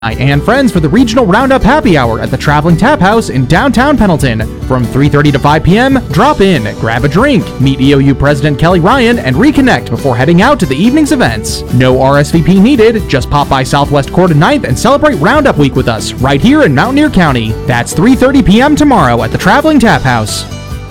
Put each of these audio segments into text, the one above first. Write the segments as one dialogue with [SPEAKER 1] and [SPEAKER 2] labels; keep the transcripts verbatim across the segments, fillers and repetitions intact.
[SPEAKER 1] and friends for the Regional Roundup Happy Hour at the Traveling Tap House in downtown Pendleton. From three thirty to five p.m., drop in, grab a drink, meet E O U President Kelly Ryan, and reconnect before heading out to the evening's events. No R S V P needed, just pop by Southwest Court and ninth and celebrate Roundup Week with us right here in Mountaineer County. That's three thirty p.m. tomorrow at the Traveling Tap House.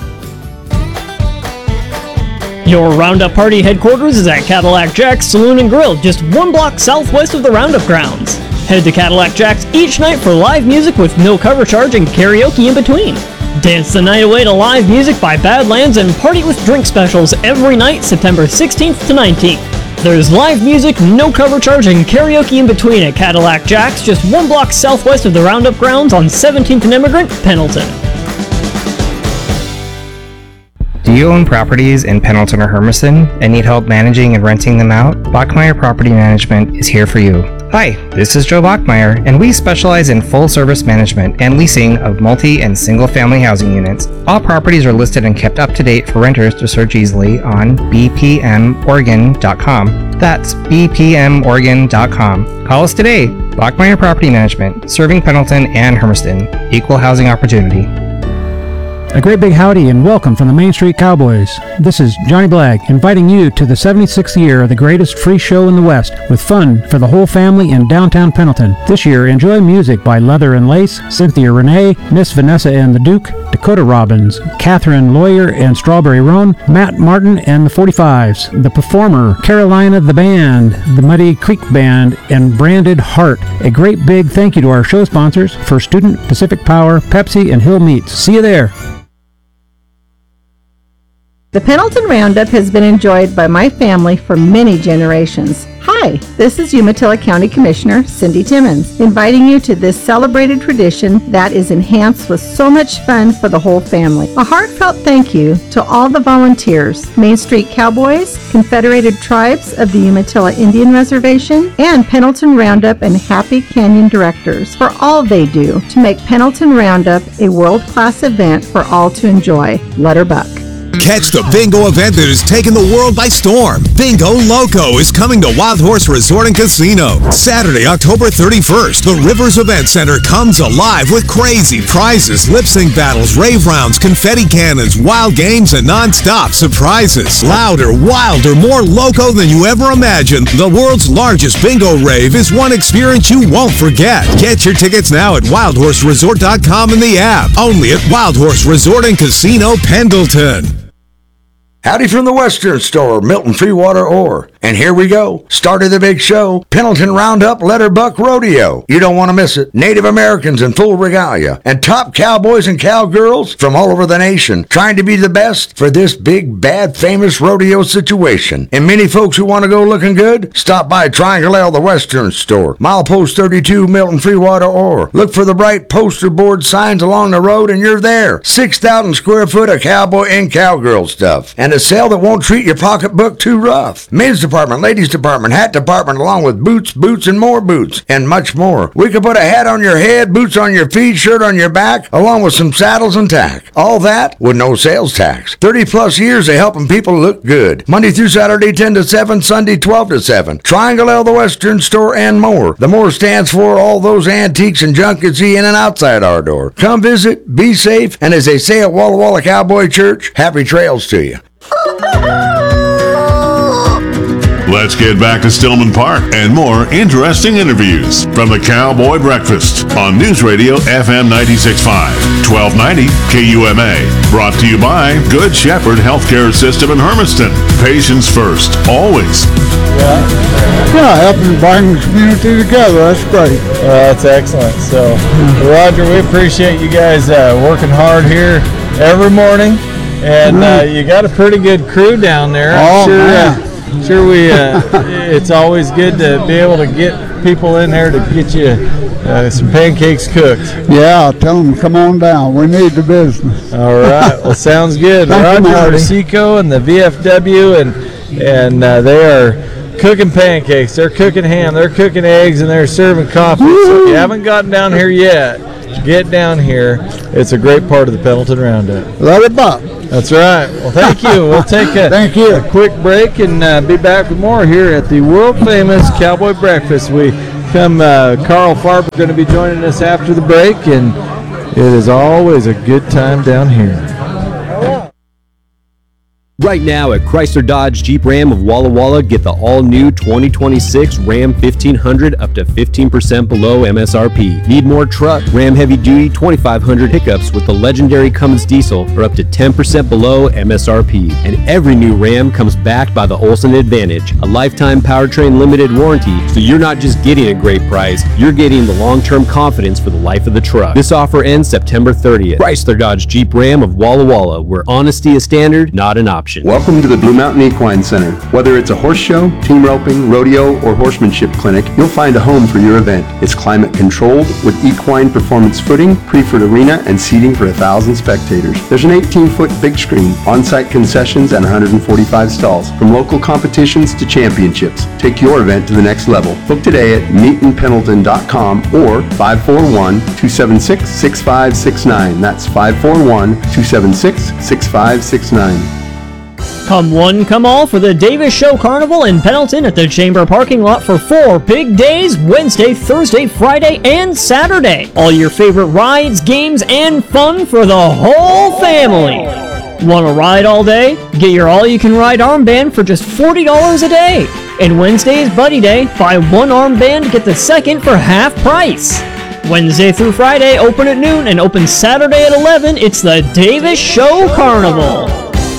[SPEAKER 2] Your Roundup Party headquarters is at Cadillac Jack's Saloon and Grill, just one block southwest of the Roundup grounds. Head to Cadillac Jack's each night for live music with no cover charge and karaoke in between. Dance the night away to live music by Badlands and party with drink specials every night September sixteenth to nineteenth. There's live music, no cover charge, and karaoke in between at Cadillac Jack's, just one block southwest of the Roundup grounds on seventeenth and Immigrant, Pendleton.
[SPEAKER 3] Do you own properties in Pendleton or Hermiston and need help managing and renting them out? Bachmeyer Property Management is here for you. Hi, this is Joe Bachmeyer, and we specialize in full-service management and leasing of multi- and single-family housing units. All properties are listed and kept up to date for renters to search easily on b p m oregon dot com. That's b p m oregon dot com. Call us today. Bachmeyer Property Management, serving Pendleton and Hermiston. Equal housing opportunity.
[SPEAKER 4] A great big howdy and welcome from the Main Street Cowboys. This is Johnny Blagg inviting you to the seventy-sixth year of the greatest free show in the West with fun for the whole family in downtown Pendleton. This year, enjoy music by Leather and Lace, Cynthia Renee, Miss Vanessa and the Duke, Dakota Robbins, Catherine Lawyer and Strawberry Roan, Matt Martin and the forty-fives, The Performer, Carolina the Band, the Muddy Creek Band, and Branded Heart. A great big thank you to our show sponsors, First Student, Pacific Power, Pepsi, and Hill Meats. See you there.
[SPEAKER 5] The Pendleton Roundup has been enjoyed by my family for many generations. Hi, this is Umatilla County Commissioner Cindy Timmons, inviting you to this celebrated tradition that is enhanced with so much fun for the whole family. A heartfelt thank you to all the volunteers, Main Street Cowboys, Confederated Tribes of the Umatilla Indian Reservation, and Pendleton Roundup and Happy Canyon directors for all they do to make Pendleton Roundup a world-class event for all to enjoy. Letterbuck.
[SPEAKER 6] Catch the bingo event that is taking the world by storm. Bingo Loco is coming to Wild Horse Resort and Casino. Saturday, October thirty-first, the Rivers Event Center comes alive with crazy prizes, lip sync battles, rave rounds, confetti cannons, wild games, and non-stop surprises. Louder, wilder, more loco than you ever imagined. The world's largest bingo rave is one experience you won't forget. Get your tickets now at wild horse resort dot com in the app. Only at Wild Horse Resort and Casino, Pendleton.
[SPEAKER 7] Howdy from the Western Store, Milton Freewater Ore. And here we go. Start of the big show, Pendleton Roundup Letterbuck Rodeo. You don't want to miss it. Native Americans in full regalia and top cowboys and cowgirls from all over the nation trying to be the best for this big, bad, famous rodeo situation. And many folks who want to go looking good, stop by Triangle L, the Western Store, milepost thirty-two, Milton Freewater Ore. Look for the bright poster board signs along the road and you're there. six thousand square foot of cowboy and cowgirl stuff. And a sale that won't treat your pocketbook too rough. Men's department, ladies department, hat department, along with boots, boots, and more boots, and much more. We could put a hat on your head, boots on your feet, shirt on your back, along with some saddles and tack. All that with no sales tax. thirty plus years of helping people look good. Monday through Saturday, ten to seven, Sunday, twelve to seven. Triangle L, the Western Store, and more. The more stands for all those antiques and junk you see in and outside our door. Come visit, be safe, and as they say at Walla Walla Cowboy Church, happy trails to you.
[SPEAKER 8] Let's get back to Stillman Park and more interesting interviews from the Cowboy Breakfast on News Radio F M ninety-six point five, twelve ninety K U M A. Brought to you by Good Shepherd Healthcare System in Hermiston. Patients first, always.
[SPEAKER 9] Yeah, yeah, helping bring the community together. That's great.
[SPEAKER 10] Uh, that's excellent. So, Roger, we appreciate you guys uh, working hard here every morning. And uh, you got a pretty good crew down there. I'm
[SPEAKER 9] oh,
[SPEAKER 10] sure,
[SPEAKER 9] man.
[SPEAKER 10] Uh, sure we. Uh, it's always good to be able to get people in there to get you uh, some pancakes cooked.
[SPEAKER 9] Yeah, tell them come on down. We need the business.
[SPEAKER 10] All right. Well, sounds good. Roger Marsico and the V F W, and and uh, they are cooking pancakes. They're cooking ham. They're cooking eggs, and they're serving coffee. Woo! So if you haven't gotten down here yet, get down here. It's a great part of the Pendleton Roundup.
[SPEAKER 9] Love it, Bob.
[SPEAKER 10] That's right. Well, thank you. We'll take a,
[SPEAKER 9] thank you.
[SPEAKER 10] a quick break and uh, be back with more here at the world-famous Cowboy Breakfast. We come. Uh, Carl Farber going to be joining us after the break, and it is always a good time down here.
[SPEAKER 11] Right now at Chrysler Dodge Jeep Ram of Walla Walla, get the all-new twenty twenty-six Ram fifteen hundred up to fifteen percent below M S R P. Need more truck? Ram Heavy Duty twenty-five hundred pickups with the legendary Cummins diesel are up to ten percent below M S R P. And every new Ram comes backed by the Olson Advantage, a lifetime powertrain limited warranty, so you're not just getting a great price, you're getting the long-term confidence for the life of the truck. This offer ends September thirtieth. Chrysler Dodge Jeep Ram of Walla Walla, where honesty is standard, not an option.
[SPEAKER 12] Welcome to the Blue Mountain Equine Center. Whether it's a horse show, team roping, rodeo, or horsemanship clinic, you'll find a home for your event. It's climate controlled with equine performance footing, Preferred arena, and seating for a thousand spectators. There's an eighteen-foot big screen, on-site concessions, and one hundred forty-five stalls. From local competitions to championships, take your event to the next level. Book today at meetin pendleton dot com or five four one, two seven six, six five six nine. That's five four one, two seven six, six five six nine.
[SPEAKER 2] Come one, come all for the Davis Show Carnival in Pendleton at the Chamber parking lot for four big days, Wednesday, Thursday, Friday, and Saturday. All your favorite rides, games, and fun for the whole family. Want to ride all day? Get your all-you-can-ride armband for just forty dollars a day. And Wednesday is Buddy Day. Buy one armband, get the second for half price. Wednesday through Friday, open at noon, and open Saturday at eleven. It's the Davis Show Carnival.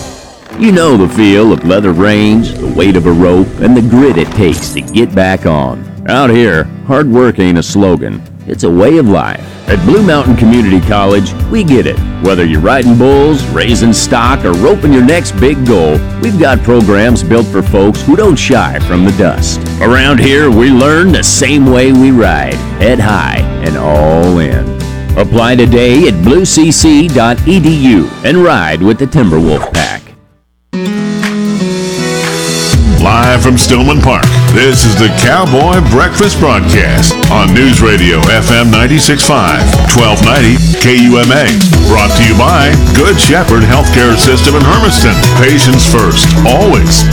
[SPEAKER 13] You know the feel of leather reins, the weight of a rope, and the grit it takes to get back on. Out here, hard work ain't a slogan, it's a way of life. At Blue Mountain Community College, we get it. Whether you're riding bulls, raising stock, or roping your next big goal, we've got programs built for folks who don't shy from the dust. Around here, we learn the same way we ride, head high and all in. Apply today at blue c c dot e d u and ride with the Timberwolf Pack.
[SPEAKER 8] Live from Stillman Park, this is the Cowboy Breakfast Broadcast on News Radio F M ninety-six point five, twelve ninety K U M A. Brought to you by Good Shepherd Healthcare System in Hermiston. Patients first, always.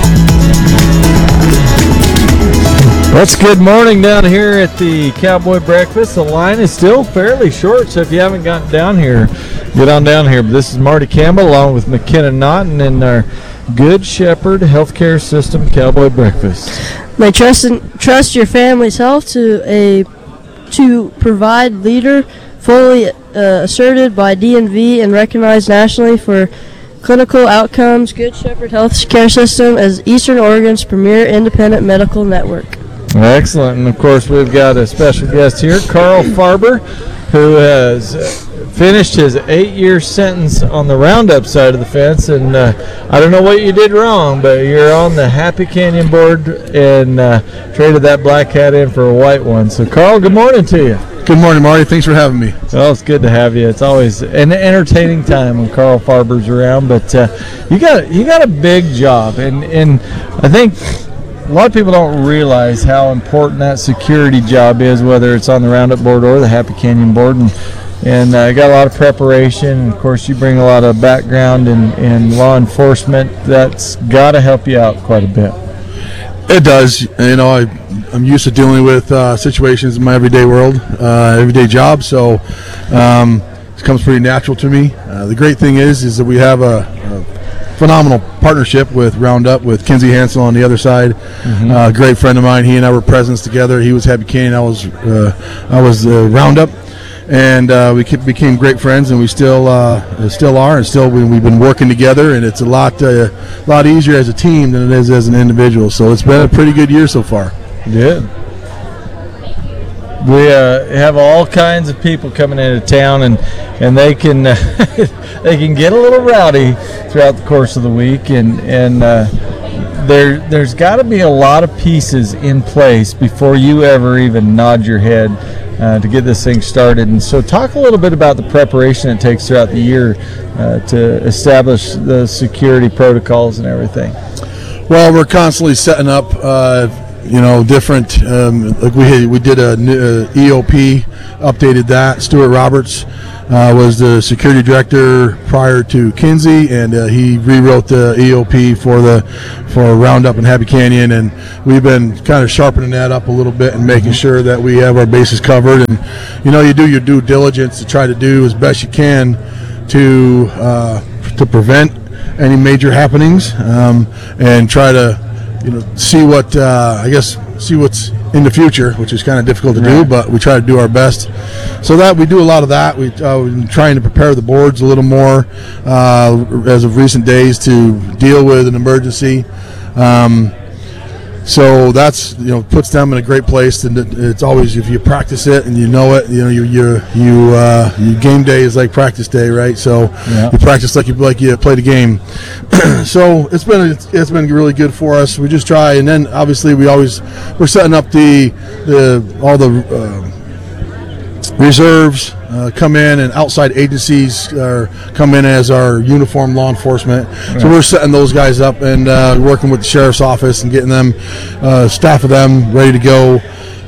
[SPEAKER 10] Well, it's good morning down here at the Cowboy Breakfast. The line is still fairly short, so if you haven't gotten down here, get on down here. But this is Marty Campbell along with McKenna Naughton in our Good Shepherd Healthcare System Cowboy Breakfast.
[SPEAKER 14] They trust and trust your family's health to a to provide leader fully uh, asserted by D N V and recognized nationally for clinical outcomes. Good Shepherd Healthcare System as Eastern Oregon's premier independent medical network.
[SPEAKER 10] Excellent, and of course we've got a special guest here, Carl Farber, who has finished his eight-year sentence on the Roundup side of the fence, and uh, I don't know what you did wrong, but you're on the Happy Canyon board and uh, traded that black hat in for a white one. So, Carl, good morning to you.
[SPEAKER 15] Good morning, Marty. Thanks for having me.
[SPEAKER 10] Well, it's good to have you. It's always an entertaining time when Carl Farber's around, but uh, you got you got a big job, and and I think a lot of people don't realize how important that security job is, whether it's on the Roundup board or the Happy Canyon board, and and uh, got a lot of preparation. And of course, you bring a lot of background in, in law enforcement. That's got to help you out quite a bit.
[SPEAKER 15] It does. You know, I, I'm used to dealing with uh, situations in my everyday world, uh, everyday job, so um, it comes pretty natural to me. Uh, the great thing is, is that we have a, a phenomenal partnership with Roundup, with Kinsey Hansel on the other side. Mm-hmm. Uh, great friend of mine. He and I were presidents together. He was Happy Canyon. I was uh, I was uh, Roundup, and uh, we became great friends, and we still uh, still are, and still we, we've been working together. And it's a lot uh, lot easier as a team than it is as an individual. So it's been a pretty good year so far.
[SPEAKER 10] Good. We uh, have all kinds of people coming into town, and and they can uh, they can get a little rowdy throughout the course of the week, and and uh, there there's got to be a lot of pieces in place before you ever even nod your head uh, to get this thing started. And so, talk a little bit about the preparation it takes throughout the year uh, to establish the security protocols and everything.
[SPEAKER 15] Well, we're constantly setting up. Uh, you know, different. Um, like we had, we did a new, uh, E O P, updated that. Stuart Roberts uh, was the security director prior to Kinsey, and uh, he rewrote the E O P for the for Roundup and Happy Canyon, and we've been kind of sharpening that up a little bit and making sure that we have our bases covered. And you know, you do your due diligence to try to do as best you can to uh, to prevent any major happenings, um, and try to, you know, see what uh, I guess see what's in the future, which is kind of difficult to right. do, but we try to do our best. So that we do a lot of that. We, uh, we've been trying to prepare the boards a little more uh, as of recent days to deal with an emergency. Um, So that's, you know, puts them in a great place, and it's always, if you practice it and you know it, you know, you you you uh, your game day is like practice day, right? So yeah. you practice like you like you play the game. So it's been it's, it's been really good for us. We just try, and then obviously we always we're setting up the the all the uh, reserves. Uh, come in, and outside agencies uh, come in as our uniform law enforcement. Right. So we're setting those guys up and uh, working with the sheriff's office and getting them, uh, staff of them ready to go.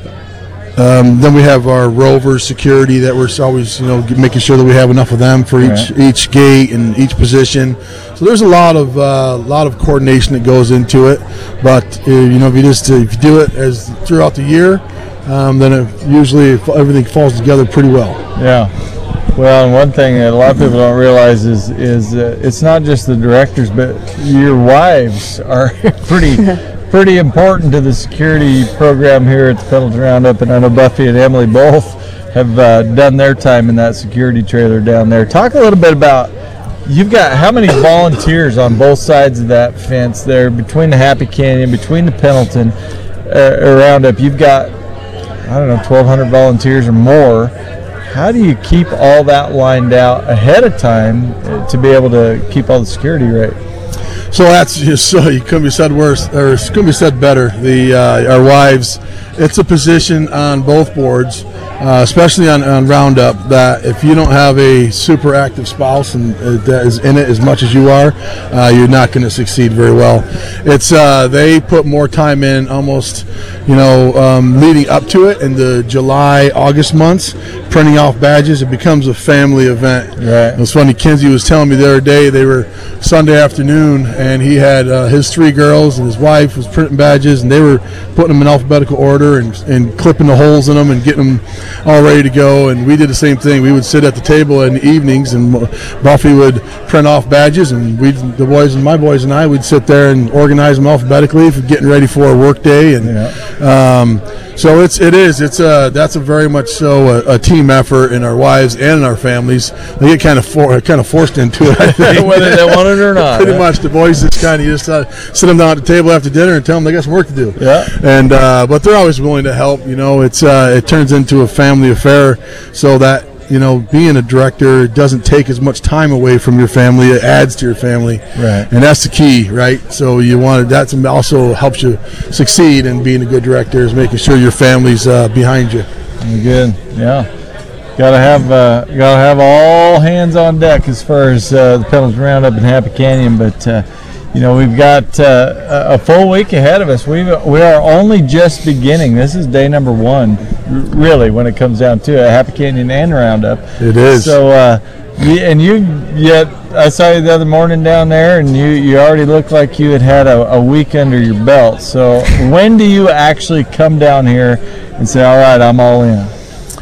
[SPEAKER 15] Um, then we have our rover security that we're always, you know, making sure that we have enough of them for each right. each gate and each position. So there's a lot of uh, lot of coordination that goes into it. But uh, you know, if you just uh, if you do it as throughout the year, um, then it usually everything falls together pretty well.
[SPEAKER 10] Yeah. Well, and one thing that a lot of people don't realize is is uh, it's not just the directors, but your wives are pretty pretty important to the security program here at the Pendleton Roundup, and I know Buffy and Emily both have uh, done their time in that security trailer down there. Talk a little bit about, you've got how many volunteers on both sides of that fence there, between the Happy Canyon, between the Pendleton uh, Roundup. You've got, I don't know, twelve hundred volunteers or more. How do you keep all that lined out ahead of time to be able to keep all the security right?
[SPEAKER 15] So that's just so you couldn't be said worse, or it couldn't be said better. The uh, our wives, it's a position on both boards, uh, especially on, on Roundup, that if you don't have a super active spouse and uh, that is in it as much as you are, uh, you're not going to succeed very well. It's uh, they put more time in, almost, you know, um, leading up to it in the July, August months, printing off badges. It becomes a family event.
[SPEAKER 10] Right.
[SPEAKER 15] It was funny. Kinsey was telling me the other day, they were Sunday afternoon, and he had uh, his three girls and his wife was printing badges, and they were putting them in alphabetical order and, and clipping the holes in them and getting them all ready to go. And we did the same thing. We would sit at the table in the evenings, and Buffy would print off badges, and we, the boys and my boys and I, would sit there and organize them alphabetically for getting ready for a work day. And yeah. um, so it's it is it's a that's a very much so a, a team effort in our wives and in our families. They get kind of for, kind of forced into it, I think.
[SPEAKER 10] Whether they want it or not.
[SPEAKER 15] Pretty
[SPEAKER 10] huh?
[SPEAKER 15] much, the boys just kind of you just uh, sit them down at the table after dinner and tell them they got some work to do.
[SPEAKER 10] Yeah.
[SPEAKER 15] And uh, but they're always willing to help. You know, it's uh, it turns into a family affair, so that, you know, being a director doesn't take as much time away from your family. It adds to your family,
[SPEAKER 10] right?
[SPEAKER 15] And that's the key, right? So you want to, that also helps you succeed in being a good director, is making sure your family's uh, behind you.
[SPEAKER 10] Good, yeah. Got to have uh, got to have all hands on deck as far as uh, the Pendleton Roundup and Happy Canyon, but. Uh, You know, we've got uh, a full week ahead of us. We we are only just beginning. This is day number one, really, when it comes down to it. Happy Canyon and Roundup.
[SPEAKER 15] It is.
[SPEAKER 10] So, uh, you, and you yet I saw you the other morning down there, and you, you already looked like you had had a, a week under your belt. So, when do you actually come down here and say, "All right, I'm all in"?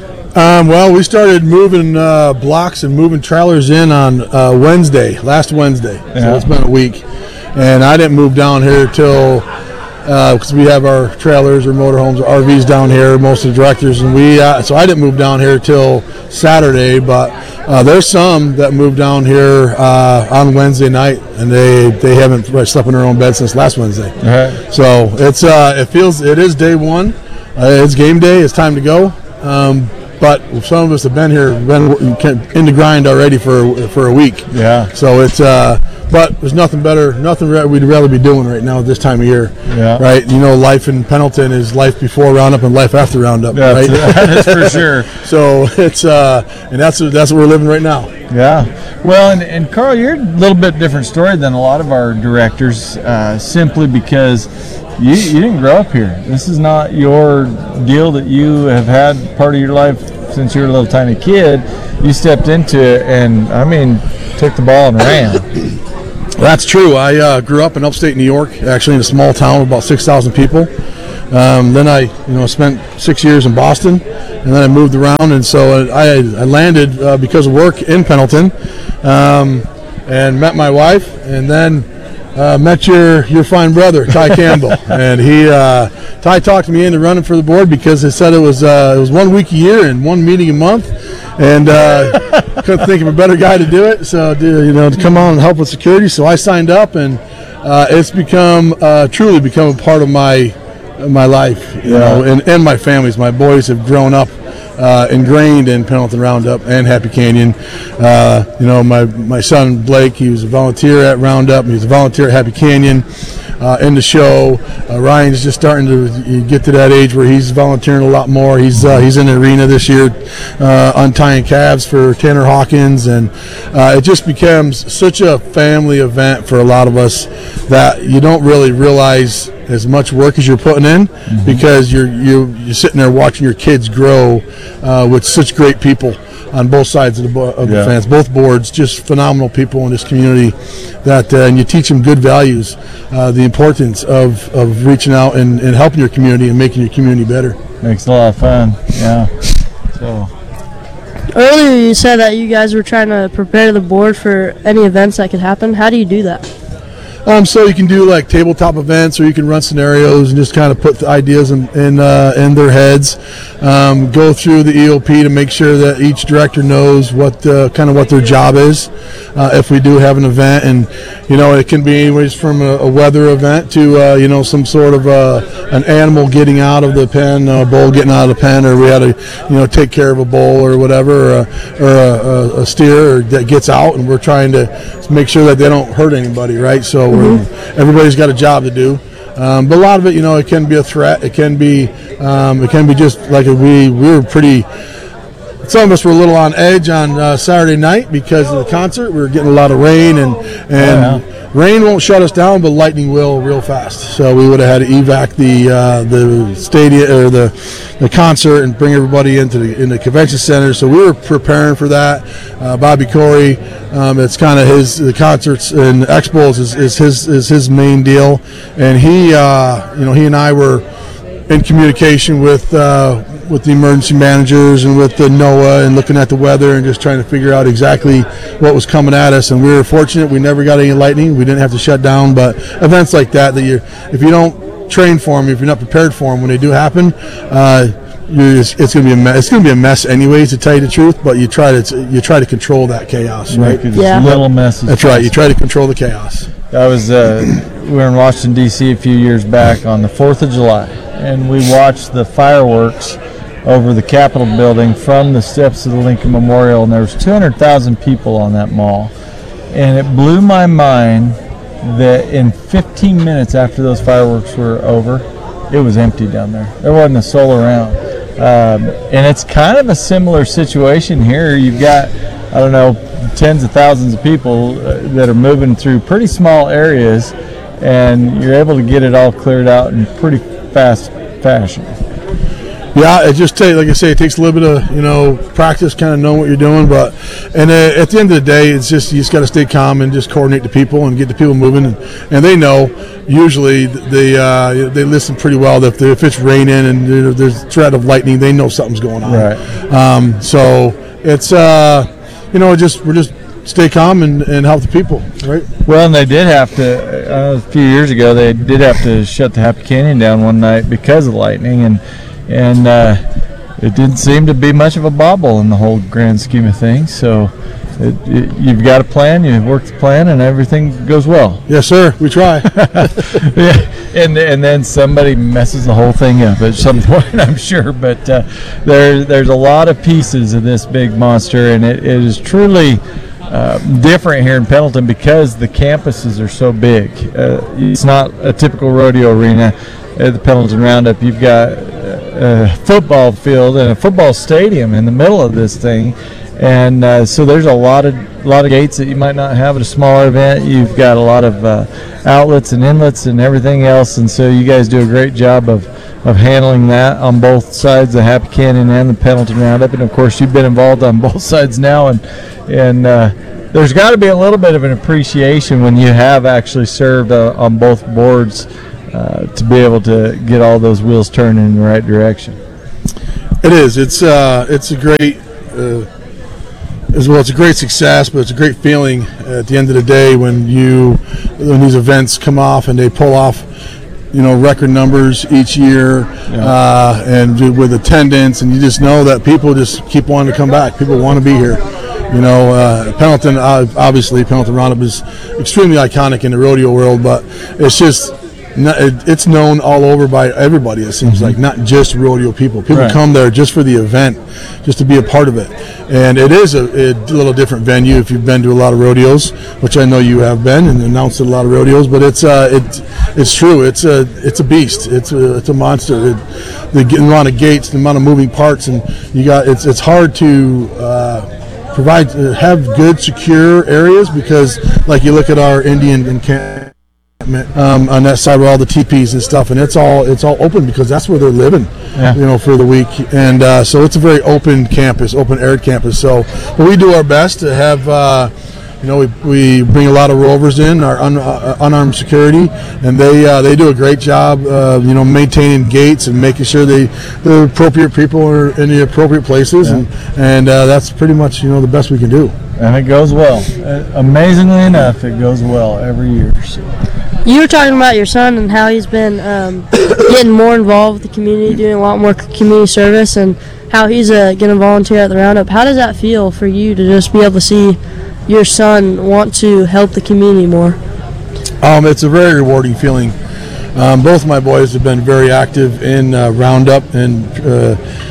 [SPEAKER 15] Um, well, we started moving uh, blocks and moving trailers in on uh, Wednesday, last Wednesday.
[SPEAKER 10] Yeah.
[SPEAKER 15] So it's been a week. And I didn't move down here till, because uh, we have our trailers or motorhomes or R Vs down here, most of the directors, and we, uh, so I didn't move down here till Saturday, but uh, there's some that moved down here uh, on Wednesday night, and they, they haven't slept in their own bed since last Wednesday.
[SPEAKER 10] Right.
[SPEAKER 15] So it's uh, it feels, it is day one, uh, it's game day, it's time to go. Um, But some of us have been here, been in the grind already for for a week.
[SPEAKER 10] Yeah.
[SPEAKER 15] So it's, uh, but there's nothing better, nothing we'd rather be doing right now at this time of year.
[SPEAKER 10] Yeah.
[SPEAKER 15] Right. You know, life in Pendleton is life before Roundup and life after Roundup.
[SPEAKER 10] Yeah,
[SPEAKER 15] right.
[SPEAKER 10] That is for sure.
[SPEAKER 15] So it's, uh, and that's that's what we're living right now.
[SPEAKER 10] Yeah. Well, and, and Carl, you're a little bit different story than a lot of our directors, uh, simply because you, you didn't grow up here. This is not your deal that you have had part of your life since you were a little tiny kid. You stepped into it and, I mean, took the ball and ran.
[SPEAKER 15] That's true. I uh, grew up in upstate New York, actually in a small town of about six thousand people. Um, then I, you know, spent six years in Boston, and then I moved around, and so I, I landed uh, because of work in Pendleton, um, and met my wife, and then uh, met your your fine brother Ty Campbell, and he uh, Ty talked me into running for the board because they said it was uh, it was one week a year and one meeting a month. And uh, couldn't think of a better guy to do it, so you know, to come on and help with security. So I signed up, and uh, it's become uh, truly become a part of my my life, you yeah. know, and, and my family's. My boys have grown up uh, ingrained in Pendleton Roundup and Happy Canyon. Uh, you know, my my son Blake, he was a volunteer at Roundup. He was a volunteer at Happy Canyon. Uh, in the show, uh, Ryan's just starting to get to that age where he's volunteering a lot more. He's uh, he's in the arena this year, uh, untying calves for Tanner Hawkins, and uh, it just becomes such a family event for a lot of us that you don't really realize as much work as you're putting in, mm-hmm. because you're you you're sitting there watching your kids grow uh, with such great people on both sides of the, of yeah. the fence, both boards, just phenomenal people in this community that, uh, and you teach them good values, uh, the importance of, of reaching out and, and helping your community and making your community better.
[SPEAKER 10] Makes a lot of fun, yeah. So
[SPEAKER 14] earlier you said that you guys were trying to prepare the board for any events that could happen. How do you do that?
[SPEAKER 15] Um, so you can do like tabletop events, or you can run scenarios and just kind of put the ideas in in, uh, in their heads. Um, go through the E O P to make sure that each director knows what uh, kind of what their job is. Uh, if we do have an event, and you know, it can be anyways from a, a weather event to uh, you know, some sort of uh, an animal getting out of the pen, a bull getting out of the pen, or we had to you know take care of a bull or whatever, or a, or a, a steer that gets out, and we're trying to make sure that they don't hurt anybody, right? So. Mm-hmm. Everybody's got a job to do, um, but a lot of it, you know, it can be a threat. It can be, um, it can be just like a, we we were pretty. Some of us were a little on edge on uh, Saturday night because of the concert. We were getting a lot of rain, and and oh, yeah. rain won't shut us down, but lightning will real fast. So we would have had to evac the uh, the stadium or the the concert and bring everybody into the in the convention center. So we were preparing for that. Uh, Bobby Corey, um, it's kind of his the concerts and expos is, is his is his main deal, and he uh, you know he and I were in communication with. Uh, with the emergency managers and with the NOAA and looking at the weather and just trying to figure out exactly what was coming at us. And we were fortunate we never got any lightning. We didn't have to shut down, but events like that, that you if you don't train for them, if you're not prepared for them, when they do happen, uh, you're just, it's going to be a mess. It's going to be a mess anyways, to tell you the truth, but you try to you try to control that chaos, right?
[SPEAKER 10] Yeah. Little messes.
[SPEAKER 15] That's right. You try to control the chaos.
[SPEAKER 10] I was uh, we were in Washington, D C a few years back on the fourth of July, and we watched the fireworks over the Capitol building from the steps of the Lincoln Memorial, and there was two hundred thousand people on that mall. And it blew my mind that in fifteen minutes after those fireworks were over, it was empty down there. There wasn't a soul around. Um, and it's kind of a similar situation here. You've got, I don't know, tens of thousands of people uh, that are moving through pretty small areas, and you're able to get it all cleared out in pretty fast fashion.
[SPEAKER 15] Yeah, it just take, like I say, it takes a little bit of you know practice, kind of knowing what you're doing. But and uh, at the end of the day, it's just you just got to stay calm and just coordinate the people and get the people moving. And, and they know usually they uh, they listen pretty well. If if it's raining and there's threat of lightning, they know something's going on.
[SPEAKER 10] Right.
[SPEAKER 15] Um, so it's uh, you know just we're just stay calm and, and help the people, right?
[SPEAKER 10] Well, and they did have to. Uh, a few years ago, they did have to shut the Happy Canyon down one night because of lightning and. And uh, it didn't seem to be much of a bobble in the whole grand scheme of things. So it, it, you've got a plan, you work the plan, and everything goes well.
[SPEAKER 15] Yes, sir. We try.
[SPEAKER 10] Yeah. And and then somebody messes the whole thing up at some point, I'm sure. But uh, there there's a lot of pieces of this big monster, and it, it is truly uh, different here in Pendleton because the campuses are so big. Uh, it's not a typical rodeo arena at the Pendleton Roundup. You've got a football field and a football stadium in the middle of this thing, and uh, so there's a lot of a lot of gates that you might not have at a smaller event. You've got a lot of uh, outlets and inlets and everything else, and so you guys do a great job of of handling that on both sides, the Happy Canyon and the Pendleton Roundup. And of course, you've been involved on both sides now, and and uh, there's got to be a little bit of an appreciation when you have actually served uh, on both boards uh, to be able to get all those wheels turning in the right direction.
[SPEAKER 15] It is. It's uh, it's a great. Uh, as well, it's a great success, but it's a great feeling at the end of the day when you when these events come off and they pull off, you know, record numbers each year, yeah. uh, and with attendance, and you just know that people just keep wanting to come back. People want to be here. You know, uh, Pendleton, uh, obviously, Pendleton Roundup is extremely iconic in the rodeo world, but it's just. It's known all over by everybody, it seems mm-hmm. like, not just rodeo people. People right. come there just for the event, just to be a part of it. And it is a, a little different venue if you've been to a lot of rodeos, which I know you have been and announced at a lot of rodeos. But it's uh, it, it's true. It's a it's a beast. It's a it's a monster. It, the amount of gates, the amount of moving parts, and you got it's it's hard to. Uh, provide uh, have good secure areas because, like, you look at our Indian encampment. Um, on that side where all the teepees and stuff, and it's all it's all open because that's where they're living, yeah. you know, for the week. And uh, so it's a very open campus, open aired campus. So but we do our best to have, uh, you know, we, we bring a lot of rovers in, our un, uh, unarmed security, and they uh, they do a great job, uh, you know, maintaining gates and making sure they the appropriate people are in the appropriate places, yeah. and and uh, that's pretty much, you know, the best we can do.
[SPEAKER 10] And it goes well. Uh, amazingly enough, it goes well every year. So.
[SPEAKER 14] You were talking about your son and how he's been um, getting more involved with the community, doing a lot more community service, and how he's uh, going to volunteer at the Roundup. How does that feel for you to just be able to see your son want to help the community more?
[SPEAKER 15] Um, it's a very rewarding feeling. Um, both of my boys have been very active in uh, Roundup and uh,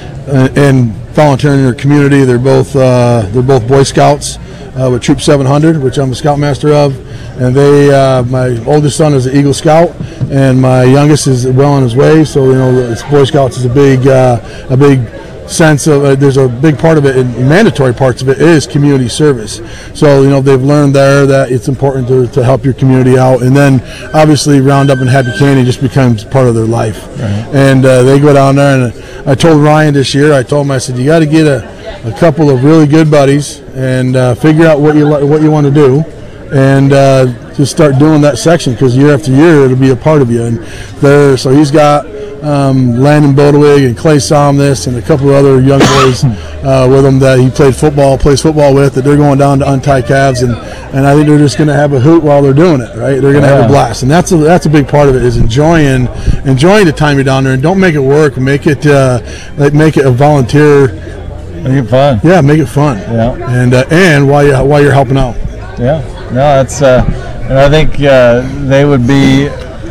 [SPEAKER 15] and volunteering in their community. They're both uh, they're both Boy Scouts uh, with Troop seven hundred, which I'm a Scoutmaster of. And they, uh, my oldest son is an Eagle Scout, and my youngest is well on his way. So, you know, Boy Scouts is a big, uh, a big sense of. Uh, there's a big part of it, and mandatory parts of it is community service. So, you know, they've learned there that it's important to, to help your community out. And then, obviously, Roundup and Happy Canyon just becomes part of their life. Right. And uh, they go down there, and I told Ryan this year, I told him, I said, you got to get a, a couple of really good buddies and uh, figure out what you what you want to do. And uh, just start doing that section because year after year it'll be a part of you. And there, so he's got um, Landon Bodewig and Clay Somnus and a couple of other young boys uh, with him that he played football, plays football with. That they're going down to untie calves, and, and I think they're just going to have a hoot while they're doing it. Right? They're going to yeah. have a blast, and that's a, that's a big part of it is enjoying enjoying the time you're down there, and don't make it work. Make it uh, like make it a volunteer.
[SPEAKER 10] Make it fun.
[SPEAKER 15] Yeah, make it fun.
[SPEAKER 10] Yeah,
[SPEAKER 15] and uh, and while you while you're helping out.
[SPEAKER 10] Yeah. No, it's uh, and I think uh, they would be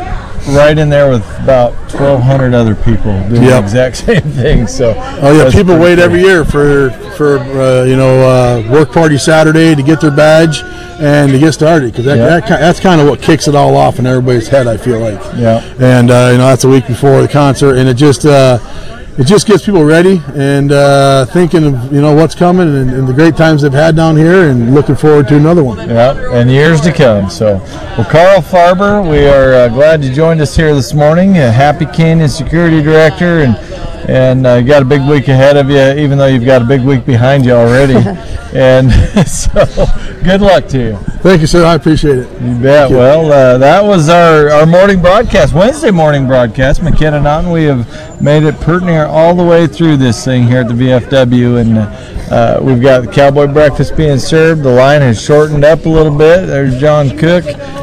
[SPEAKER 10] right in there with about twelve hundred other people doing yep. the exact same thing. So,
[SPEAKER 15] oh yeah, people wait cool. every year for for uh, you know uh, work party Saturday to get their badge and to get started because that, yep. that that's kind of what kicks it all off in everybody's head. I feel like.
[SPEAKER 10] Yeah.
[SPEAKER 15] And uh, you know that's a week before the concert, and it just. Uh, It just gets people ready and uh, thinking of, you know, what's coming and, and the great times they've had down here and looking forward to another one.
[SPEAKER 10] Yeah, and years to come. So, well, Carl Farber, we are uh, glad you joined us here this morning, uh, Happy Canyon Security Director, and and uh, you got a big week ahead of you, even though you've got a big week behind you already. And so, good luck to you.
[SPEAKER 15] Thank you, sir. I appreciate it.
[SPEAKER 10] You bet. You. Well, uh, that was our, our morning broadcast, Wednesday morning broadcast. McKenna Naughton, we have made it pretty near all the way through this thing here at the V F W, and uh, we've got the Cowboy Breakfast being served. The line has shortened up a little bit. There's John Cook,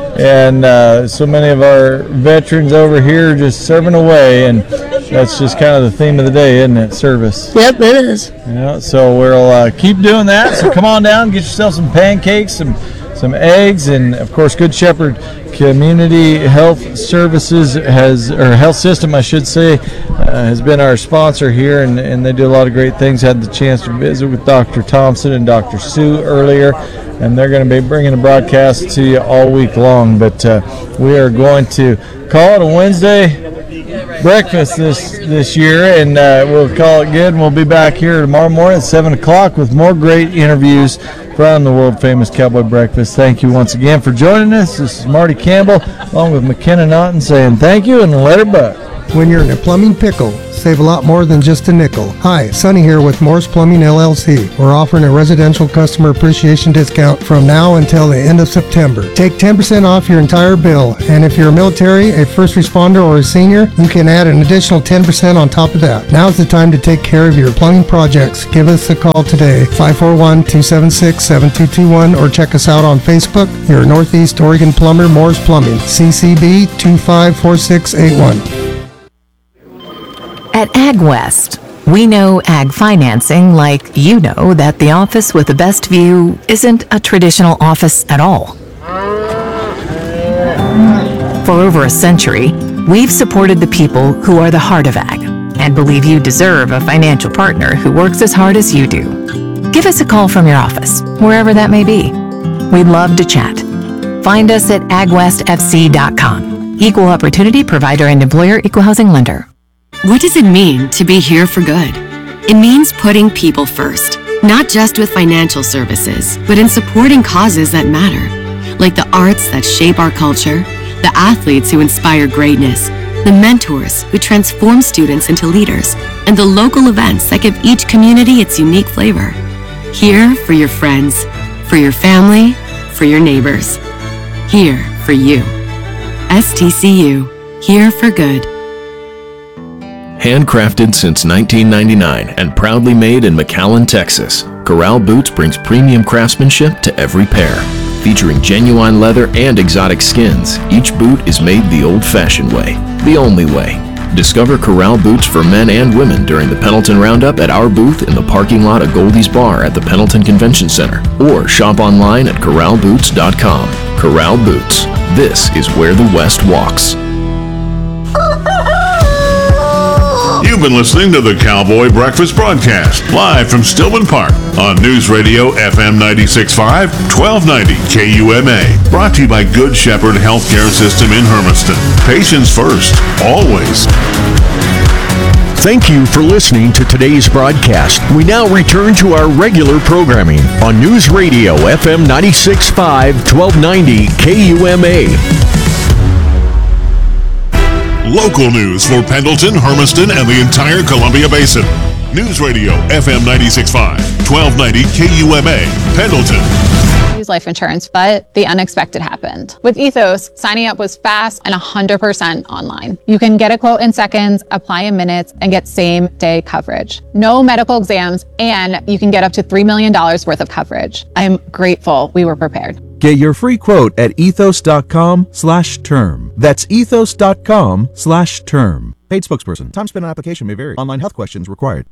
[SPEAKER 10] and uh, so many of our veterans over here just serving away, and that's just kind of the theme of the day, isn't it? Service.
[SPEAKER 14] Yep, it is.
[SPEAKER 10] Yeah, so we'll uh, keep doing that. So come on down, get yourself some pancakes, some some eggs, and of course, Good Shepherd Community Health Services has, or Health System, I should say, uh, has been our sponsor here, and, and they do a lot of great things. Had the chance to visit with Doctor Thompson and Doctor Sue earlier, and they're going to be bringing a broadcast to you all week long. But uh, we are going to call it a Wednesday. breakfast this this year, and uh, we'll call it good. And we'll be back here tomorrow morning at seven o'clock with more great interviews from the world famous Cowboy Breakfast. Thank you once again for joining us. This is Marty Campbell along with McKenna Naughton saying thank you and let her buck.
[SPEAKER 16] When you're in a plumbing pickle, save a lot more than just a nickel. Hi, Sonny here with Morse Plumbing L L C. We're offering a residential customer appreciation discount from now until the end of September. Take ten percent off your entire bill, and if you're a military, a first responder, or a senior, you can add an additional ten percent on top of that. Now's the time to take care of your plumbing projects. Give us a call today, five four one, two seven six, seven two two one, or check us out on Facebook. Your Northeast Oregon plumber, Morse Plumbing, C C B two five four six eight one.
[SPEAKER 17] At AgWest, we know ag financing like you know that the office with the best view isn't a traditional office at all. For over a century, we've supported the people who are the heart of ag and believe you deserve a financial partner who works as hard as you do. Give us a call from your office, wherever that may be. We'd love to chat. Find us at ag west f c dot com. Equal Opportunity Provider and Employer Equal Housing Lender.
[SPEAKER 18] What does it mean to be here for good? It means putting people first, not just with financial services, but in supporting causes that matter, like the arts that shape our culture, the athletes who inspire greatness, the mentors who transform students into leaders, and the local events that give each community its unique flavor. Here for your friends, for your family, for your neighbors. Here for you. S T C U, here for good.
[SPEAKER 19] Handcrafted since nineteen ninety-nine and proudly made in McAllen, Texas, Corral Boots brings premium craftsmanship to every pair. Featuring genuine leather and exotic skins, each boot is made the old-fashioned way, the only way. Discover Corral Boots for men and women during the Pendleton Roundup at our booth in the parking lot of Goldie's Bar at the Pendleton Convention Center, or shop online at corral boots dot com. Corral Boots. This is where the West walks.
[SPEAKER 8] You've been listening to the Cowboy Breakfast Broadcast, live from Stillman Park on News Radio F M ninety-six point five, twelve ninety K U M A. Brought to you by Good Shepherd Healthcare System in Hermiston. Patients first, always.
[SPEAKER 20] Thank you for listening to today's broadcast. We now return to our regular programming on News Radio F M ninety-six point five, twelve ninety K U M A.
[SPEAKER 8] Local news for Pendleton, Hermiston, and the entire Columbia Basin. News Radio F M ninety-six point five, twelve ninety K U M A, Pendleton.
[SPEAKER 21] Use life insurance, but the unexpected happened. With Ethos, signing up was fast and one hundred percent online. You can get a quote in seconds, apply in minutes, and get same-day coverage. No medical exams, and you can get up to three million dollars worth of coverage. I'm grateful we were prepared.
[SPEAKER 22] Get your free quote at ethos.com slash term. That's ethos.com slash term. Paid spokesperson. Time spent on application may vary. Online health questions required.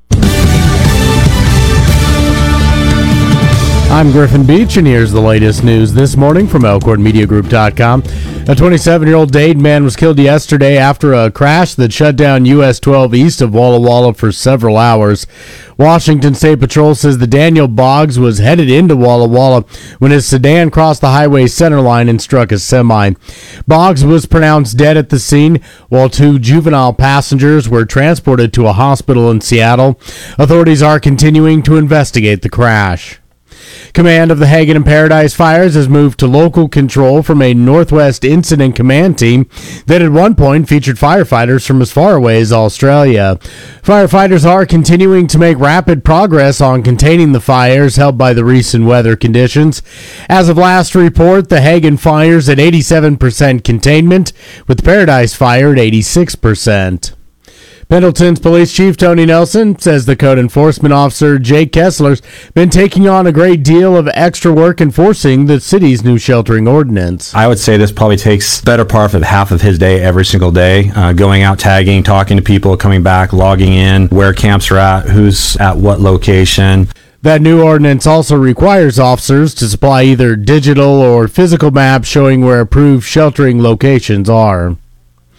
[SPEAKER 23] I'm Griffin Beach, and here's the latest news this morning from elkhorn media group dot com. A twenty-seven-year-old Dade man was killed yesterday after a crash that shut down U S twelve east of Walla Walla for several hours. Washington State Patrol says the Daniel Boggs was headed into Walla Walla when his sedan crossed the highway center line and struck a semi. Boggs was pronounced dead at the scene, while two juvenile passengers were transported to a hospital in Seattle. Authorities are continuing to investigate the crash. Command of the Hagen and Paradise Fires has moved to local control from a Northwest Incident Command team that at one point featured firefighters from as far away as Australia. Firefighters are continuing to make rapid progress on containing the fires helped by the recent weather conditions. As of last report, the Hagen fires at eighty-seven percent containment, with the Paradise Fire at eighty-six percent. Pendleton's Police Chief Tony Nelson says the code enforcement officer Jake Kessler's been taking on a great deal of extra work enforcing the city's new sheltering ordinance.
[SPEAKER 24] I would say this probably takes better part of half of his day every single day, uh, going out tagging, talking to people, coming back, logging in, where camps are at, who's at what location.
[SPEAKER 23] That new ordinance also requires officers to supply either digital or physical maps showing where approved sheltering locations are.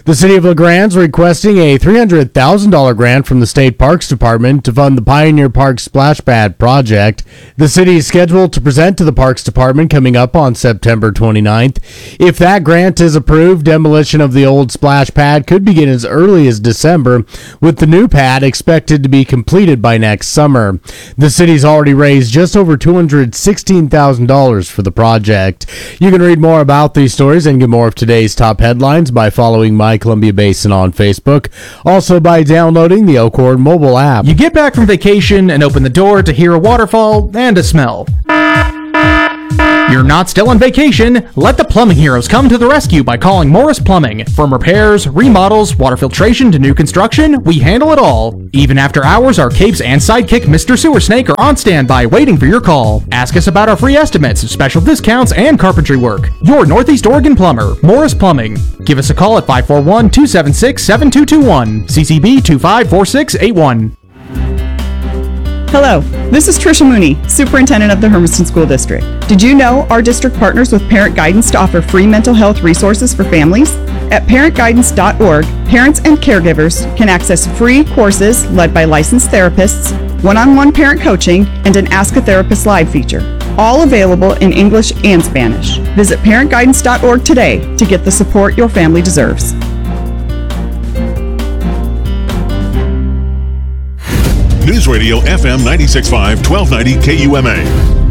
[SPEAKER 23] The City of LaGrange is requesting a three hundred thousand dollars grant from the State Parks Department to fund the Pioneer Park Splash Pad project. The city is scheduled to present to the Parks Department coming up on September twenty-ninth. If that grant is approved, demolition of the old splash pad could begin as early as December, with the new pad expected to be completed by next summer. The city's already raised just over two hundred sixteen thousand dollars for the project. You can read more about these stories and get more of today's top headlines by following My Columbia Basin on Facebook. Also by downloading the Elkhorn mobile app.
[SPEAKER 1] You get back from vacation and open the door to hear a waterfall and a smell. You're not still on vacation. Let the plumbing heroes come to the rescue by calling Morris Plumbing. From repairs, remodels, water filtration to new construction, we handle it all. Even after hours, our capes and sidekick Mister Sewer Snake are on standby waiting for your call. Ask us about our free estimates, special discounts, and carpentry work. Your Northeast Oregon plumber, Morris Plumbing. Give us a call at five four one, two seven six, seven two two one, C C B two five four six eight one.
[SPEAKER 3] Hello, this is Tricia Mooney, Superintendent of the Hermiston School District. Did you know our district partners with Parent Guidance to offer free mental health resources for families? At parent guidance dot org, parents and caregivers can access free courses led by licensed therapists, one-on-one parent coaching, and an Ask a Therapist Live feature, all available in English and Spanish. Visit parent guidance dot org today to get the support your family deserves.
[SPEAKER 8] News Radio F M ninety-six point five, twelve ninety K U M A.